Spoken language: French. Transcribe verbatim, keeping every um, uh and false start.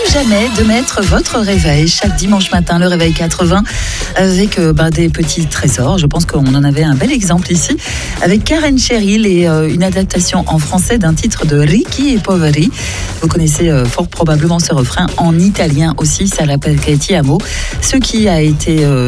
jamais de mettre votre réveil chaque dimanche matin, le réveil quatre-vingts, avec euh, bah, des petits trésors. Je pense qu'on en avait un bel exemple ici, avec Karen Cheryl et euh, une adaptation en français d'un titre de Ricchi e Poveri. Vous connaissez euh, fort probablement ce refrain en italien aussi, ça l'appelle Ti amo, ce qui a été... Euh,